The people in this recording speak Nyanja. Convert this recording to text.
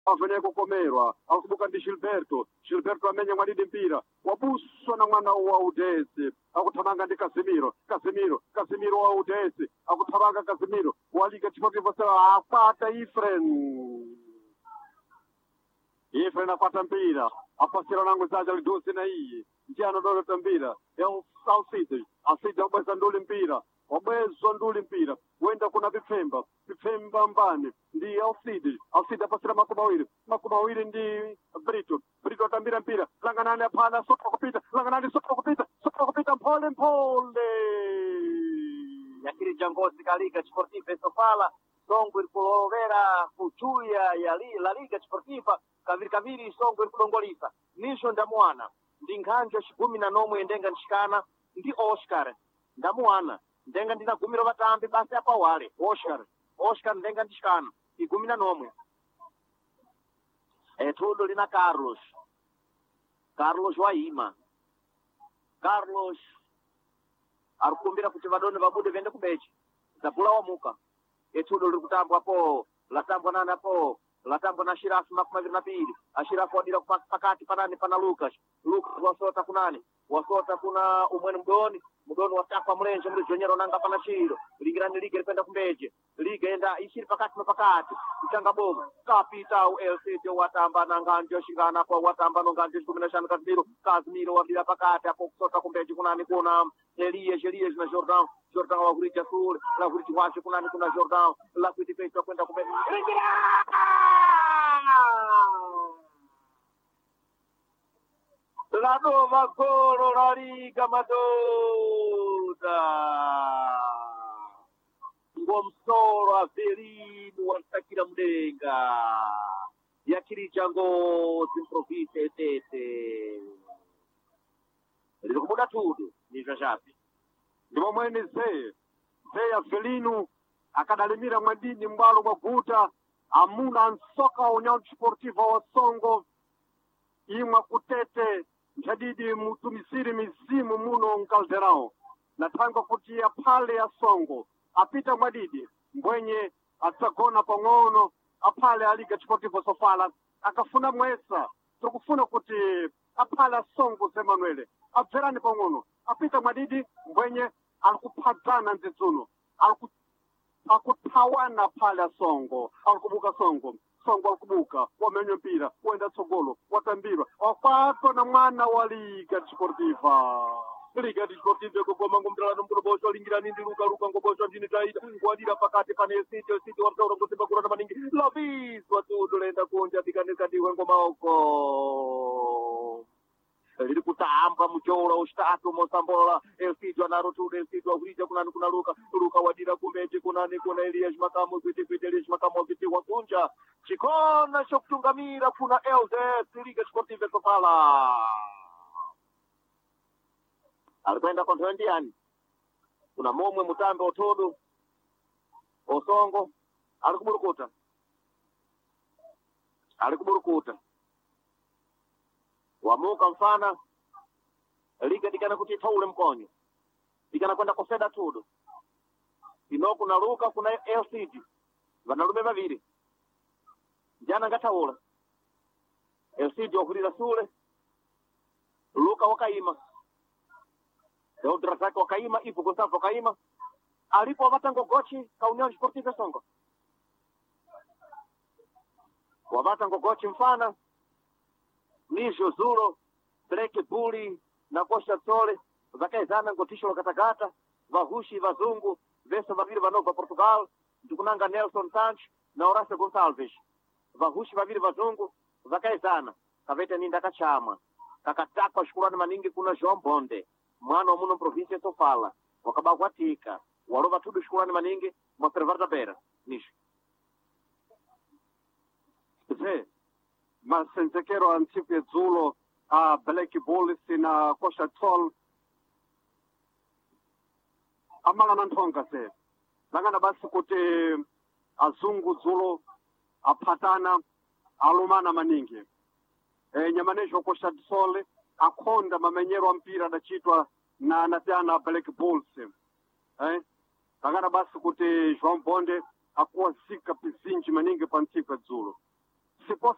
avene kukomerwa akubuka ndi Gilberto amenya mwadidi mpira wabuswa na mwana wa Udesi akuthamanga ndi Casemiro wa Udesi akuthamanga Casemiro waliga Desportivo Sala apata Efren apata mpira apasira nango zaja lidosi na iye njano dole tambira el Salcide asida ubweza nduli mpira wenda kuna Bipemba mbani ndi Alcide apasira makumi awiri ndi Brito atambira mpira langanani apana soka kupita mpole yakiri jangozi kaliga Desportivo Sofala songo ilikulovera kuchuya ya La Liga Desportiva kaviri songo ilikudongolisa nisho ndamwana ndi nkhanjo chigumi na nomwe ndenga nchikana ndi Oscar ndamwana ndenga ndinagumira vatambi basi apa wale Oscar ndenga nchikana igumi na nomwe tudo lina Carlos waima Carlos arikumbira kuti vadone vabude vende kubechi zapula wamuka etudo liri kutambwa po latambwa nani apo latambwa na Shirafu makumi na pili Ashirafu wadira pakati panani pana Lucas wasota kuna umwene mdoni wasakwa mlenje muli jonyero nanga pana chiro ligirani liga lipenda kumbeje liga enda ishiri pakati mchanga boga kapita LCD watamba na nganjo shingana kwa watamba no nganjo 15 Casemiro wadira pakati apo kusota kumbeje kunani kuna Elias na Jordan wa Hurija Sul la Hurija Wacho kunani kuna Jordan la kuitipesa kwenda kumbeje la nuova golo la Liga Madonna ngomsoro Avelino wantakira mdenga yakiri jangozi improvise tete ndikumuda tudo nizva zvapi ndimo mwene ze Avelino akadalimira mwadini mbalo mwaguta amuna ansoka União Desportiva wa Songo imwa kutete njadidi mutumisiri mizimu muno mkalderao natanga kuti apale ya Songo apita mwadidi mbwenye atagona pang'ono apale a Liga Desportivo Sofala akafuna mwesa tukufuna kuti apale a Songo Zemanuele abverani pang'ono apita mwadidi mbwenye alikuphadzana nzidzuno akuthawana pale a Songo alikubuka Songo alikubuka wamenye mpira wenda tsogolo watambirwa wakwatwa na mwana wa Liga Desportiva kugoma ngomdalano mbuno bosho alingirani ndi luka ngobosho ndini taita wadira pakati pane City wamtaura ngosimba kurana maningi labiswa tudo lenda kunja dikaneka ndiwe ngomauko liri kutamba mujola ustatu mosambola City anaro tudo City wahurija kunani kuna luka wadira kumbeje kunani kuna Elias Makamu Elias Makamu viti wakunja chikona chokutungamira kuna LZ Liga Desportiva Sofala alikwenda kontra ndiani kuna momwe mutambe otodo Osongo alikuburukuta wamuka mfana liga dikana kuti taule mkonyo dikana kwenda koseda tudo ino kuna luka kuna LCD vanalume vaviri jana ngataula LCD wakulira sule luka wakaima Deodra wakaima ipo Gustavo wakaima alipo wavata ngogochi ka União Desportiva Songo wavata ngogochi mfana Nisho Zulo Blake Bully na Costa Sole vakaizana ngotisho lokatakata vahushi vazungu vesa vaviri vanova Portugal ndikunanga Nelson Sanch na Horacio Gonçalves vahushi vaviri vazungu vakaizana kaveta ninda kachamwa kakatakwa shukurani maningi kuna João Bonde mwana wa muno província ya Sofala wakabagwatika walova tudo shukurani maningi mwaservarta bera nisho masenzekero antifu edzulo a Black Bulls na Costa Sol amalana nthonga se langana basi kuti azungu dzulo aphatana alumana maningi nyamanejo Costa Sol akhonda mamenyero ampira adachitwa na anatana Black Bulls langana basi kuti João Bonde akuwazika pizinji maningi pa ntsiku edzulo siposa